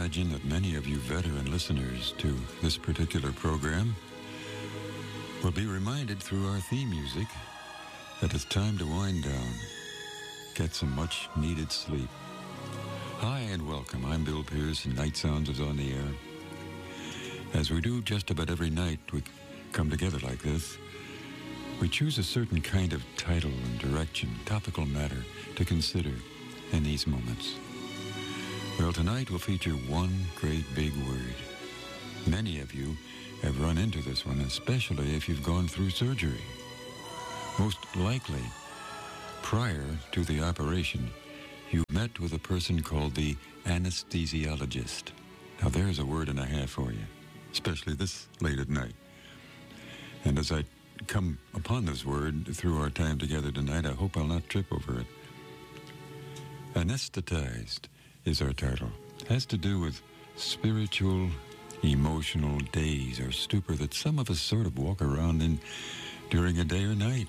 imagine that many of you veteran listeners to this particular program will be reminded through our theme music that it's time to wind down, get some much-needed sleep. Hi and welcome. I'm Bill Pierce, and Night Sounds is on the air. As we do just about every night we come together like this, we choose a certain kind of title and direction, topical matter to consider in these moments. Well, tonight we'll feature one great big word. Many of you have run into this one, especially if you've gone through surgery. Most likely, prior to the operation, you met with a person called the anesthesiologist. Now there's a word and a half for you, especially this late at night. And as I come upon this word through our time together tonight, I hope I'll not trip over it. Anesthetized is our title. It has to do with spiritual, emotional daze or stupor that some of us sort of walk around in during a day or night.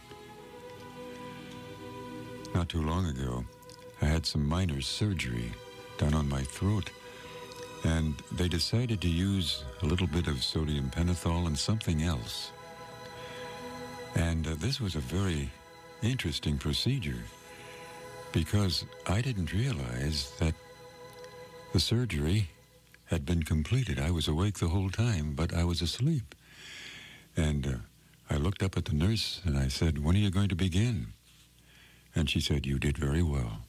Not too long ago, I had some minor surgery done on my throat, and they decided to use a little bit of sodium pentothal and something else. And this was a very interesting procedure because I didn't realize that the surgery had been completed. I was awake the whole time, but I was asleep. And I looked up at the nurse and I said, "When are you going to begin?" And she said, "You did very well."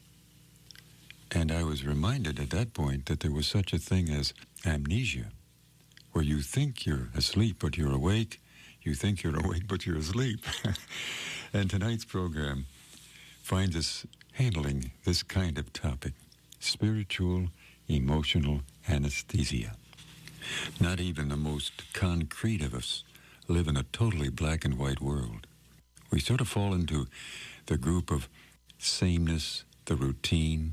And I was reminded at that point that there was such a thing as amnesia, where you think you're asleep, but you're awake. You think you're awake, but you're asleep. And tonight's program finds us handling this kind of topic, spiritual, emotional anesthesia. Not even the most concrete of us live in a totally black and white world. We sort of fall into the group of sameness, the routine,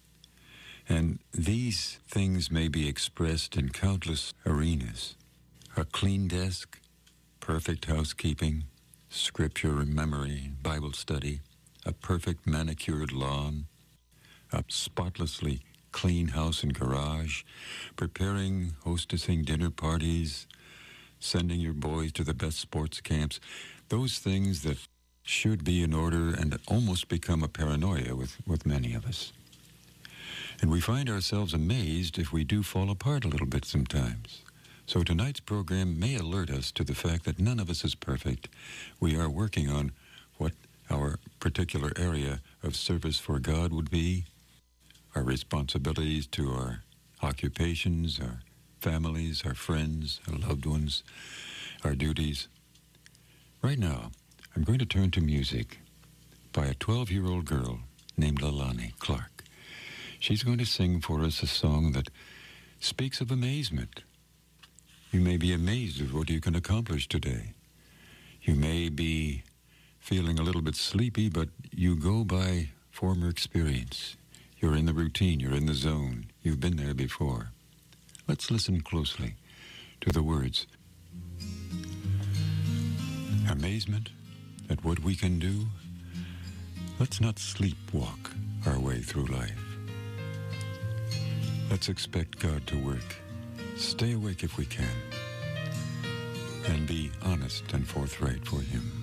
and these things may be expressed in countless arenas. A clean desk, perfect housekeeping, scripture and memory, Bible study, a perfect manicured lawn, a spotlessly clean house and garage, preparing, hostessing dinner parties, sending your boys to the best sports camps, those things that should be in order and almost become a paranoia with many of us. And we find ourselves amazed if we do fall apart a little bit sometimes. So tonight's program may alert us to the fact that none of us is perfect. We are working on what our particular area of service for God would be, our responsibilities to our occupations, our families, our friends, our loved ones, our duties. Right now, I'm going to turn to music by a 12-year-old girl named Lalani Clark. She's going to sing for us a song that speaks of amazement. You may be amazed at what you can accomplish today. You may be feeling a little bit sleepy, but you go by former experience. You're in the routine, you're in the zone. You've been there before. Let's listen closely to the words. Amazement at what we can do. Let's not sleepwalk our way through life. Let's expect God to work. Stay awake if we can. And be honest and forthright for Him.